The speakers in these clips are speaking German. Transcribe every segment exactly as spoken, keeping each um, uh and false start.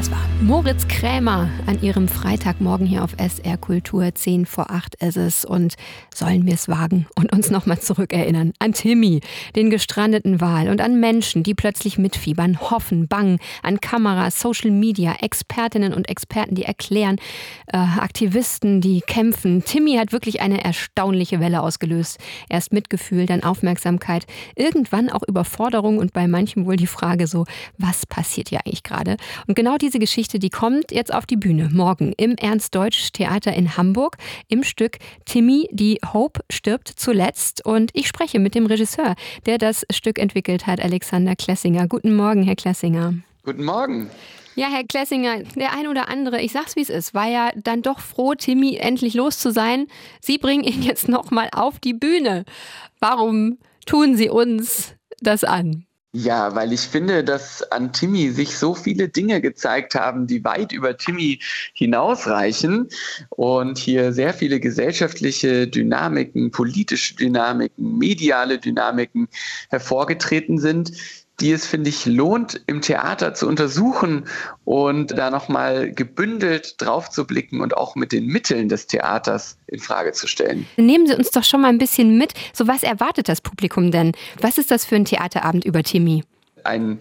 Das war Moritz Krämer an ihrem Freitagmorgen hier auf S R Kultur. Zehn vor acht ist es. Und sollen wir es wagen und uns nochmal zurückerinnern an Timmy, den gestrandeten Wal, und an Menschen, die plötzlich mitfiebern, hoffen, bangen, an Kameras, Social Media, Expertinnen und Experten, die erklären, äh, Aktivisten, die kämpfen. Timmy hat wirklich eine erstaunliche Welle ausgelöst. Erst Mitgefühl, dann Aufmerksamkeit, irgendwann auch Überforderung und bei manchen wohl die Frage so, was passiert hier eigentlich gerade? Und genau diese Geschichte, die kommt jetzt auf die Bühne morgen im Ernst-Deutsch-Theater in Hamburg im Stück Timmy, die Hope stirbt zuletzt. Und ich spreche mit dem Regisseur, der das Stück entwickelt hat, Alexander Klessinger. Guten Morgen, Herr Klessinger. Guten Morgen. Ja, Herr Klessinger, der ein oder andere, ich sag's wie es ist, war ja dann doch froh, Timmy endlich los zu sein. Sie bringen ihn jetzt nochmal auf die Bühne. Warum tun Sie uns das an? Ja, weil ich finde, dass an Timmy sich so viele Dinge gezeigt haben, die weit über Timmy hinausreichen und hier sehr viele gesellschaftliche Dynamiken, politische Dynamiken, mediale Dynamiken hervorgetreten sind, die es, finde ich, lohnt, im Theater zu untersuchen und da nochmal gebündelt drauf zu blicken und auch mit den Mitteln des Theaters in Frage zu stellen. Nehmen Sie uns doch schon mal ein bisschen mit. So, was erwartet das Publikum denn? Was ist das für ein Theaterabend über Timmy? Ein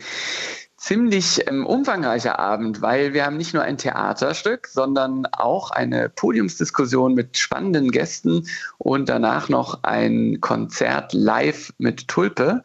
ziemlich ähm, umfangreicher Abend, weil wir haben nicht nur ein Theaterstück, sondern auch eine Podiumsdiskussion mit spannenden Gästen und danach noch ein Konzert live mit Tulpe.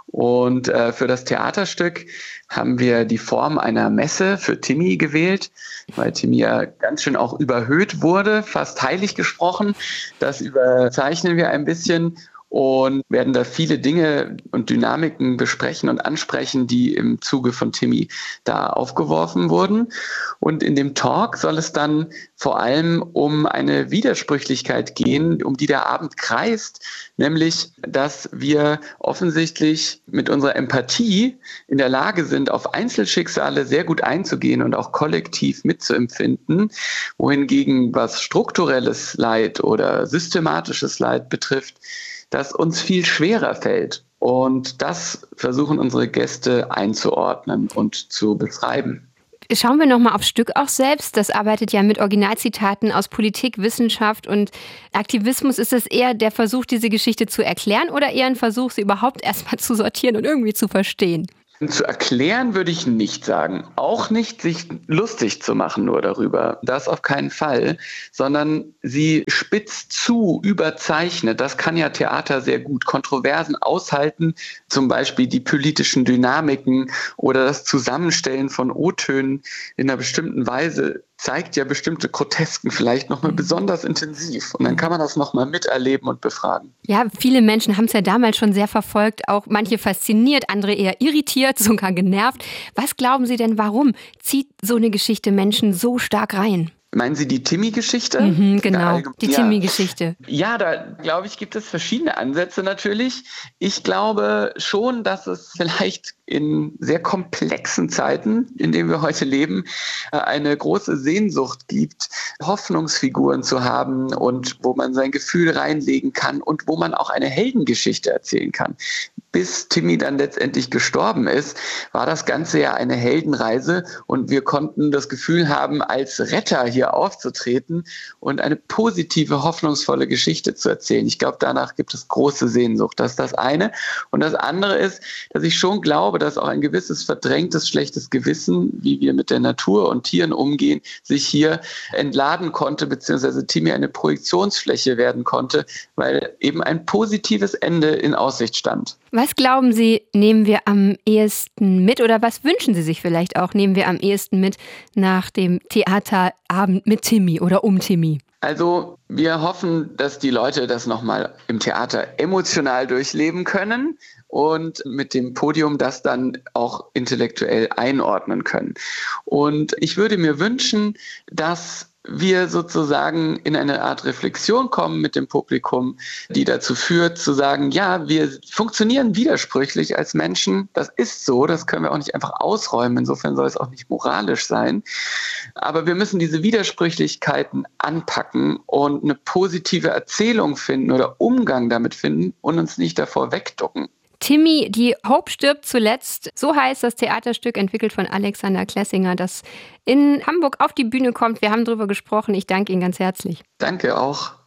Und äh, für das Theaterstück haben wir die Form einer Messe für Timmy gewählt, weil Timmy ja ganz schön auch überhöht wurde, fast heilig gesprochen. Das überzeichnen wir ein bisschen und werden da viele Dinge und Dynamiken besprechen und ansprechen, die im Zuge von Timmy da aufgeworfen wurden. Und in dem Talk soll es dann vor allem um eine Widersprüchlichkeit gehen, um die der Abend kreist, nämlich, dass wir offensichtlich mit unserer Empathie in der Lage sind, auf Einzelschicksale sehr gut einzugehen und auch kollektiv mitzuempfinden, wohingegen was strukturelles Leid oder systematisches Leid betrifft, das uns viel schwerer fällt. Und das versuchen unsere Gäste einzuordnen und zu beschreiben. Schauen wir nochmal aufs Stück auch selbst. Das arbeitet ja mit Originalzitaten aus Politik, Wissenschaft und Aktivismus. Ist es eher der Versuch, diese Geschichte zu erklären oder eher ein Versuch, sie überhaupt erstmal zu sortieren und irgendwie zu verstehen? Zu erklären würde ich nicht sagen. Auch nicht sich lustig zu machen nur darüber. Das auf keinen Fall. Sondern sie spitzt zu, überzeichnet. Das kann ja Theater sehr gut. Kontroversen aushalten, zum Beispiel die politischen Dynamiken oder das Zusammenstellen von O-Tönen in einer bestimmten Weise zeigt ja bestimmte Grotesken vielleicht nochmal besonders intensiv. Und dann kann man das nochmal miterleben und befragen. Ja, viele Menschen haben es ja damals schon sehr verfolgt, auch manche fasziniert, andere eher irritiert, sogar genervt. Was glauben Sie denn, warum zieht so eine Geschichte Menschen so stark rein? Meinen Sie die Timmy-Geschichte? Mhm, genau, die ja. Timmy-Geschichte. Ja, da glaube ich, gibt es verschiedene Ansätze natürlich. Ich glaube schon, dass es vielleicht in sehr komplexen Zeiten, in denen wir heute leben, eine große Sehnsucht gibt, Hoffnungsfiguren zu haben und wo man sein Gefühl reinlegen kann und wo man auch eine Heldengeschichte erzählen kann. Bis Timmy dann letztendlich gestorben ist, war das Ganze ja eine Heldenreise und wir konnten das Gefühl haben, als Retter hier aufzutreten und eine positive, hoffnungsvolle Geschichte zu erzählen. Ich glaube, danach gibt es große Sehnsucht. Das ist das eine. Und das andere ist, dass ich schon glaube, dass auch ein gewisses verdrängtes, schlechtes Gewissen, wie wir mit der Natur und Tieren umgehen, sich hier entladen konnte, beziehungsweise Timmy eine Projektionsfläche werden konnte, weil eben ein positives Ende in Aussicht stand. Was glauben Sie, nehmen wir am ehesten mit oder was wünschen Sie sich vielleicht auch, nehmen wir am ehesten mit nach dem Theaterabend mit Timmy oder um Timmy? Also wir hoffen, dass die Leute das nochmal im Theater emotional durchleben können und mit dem Podium das dann auch intellektuell einordnen können. Und ich würde mir wünschen, dass wir sozusagen in eine Art Reflexion kommen mit dem Publikum, die dazu führt, zu sagen, ja, wir funktionieren widersprüchlich als Menschen. Das ist so, das können wir auch nicht einfach ausräumen. Insofern soll es auch nicht moralisch sein. Aber wir müssen diese Widersprüchlichkeiten anpacken und eine positive Erzählung finden oder Umgang damit finden und uns nicht davor wegducken. Timmy, die Hope stirbt zuletzt. So heißt das Theaterstück, entwickelt von Alexander Klessinger, das in Hamburg auf die Bühne kommt. Wir haben darüber gesprochen. Ich danke Ihnen ganz herzlich. Danke auch.